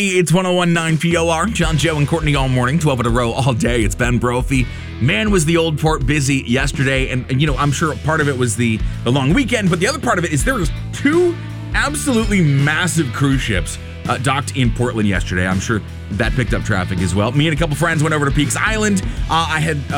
It's 1019 POR. John, Joe, and Courtney all morning, 12 in a row all day. It's Ben Brophy. Man, was the old port busy yesterday. And I'm sure part of it was the long weekend, but the other part of it is there was two absolutely massive cruise ships docked in Portland yesterday. I'm sure that picked up traffic as well. Me and a couple friends went over to Peaks Island. I had